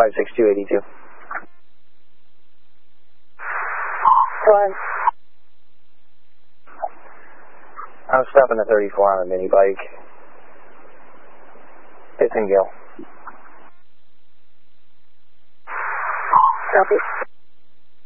56282. One. I'm stopping the 34 on a mini bike. Pittsingale. Copy.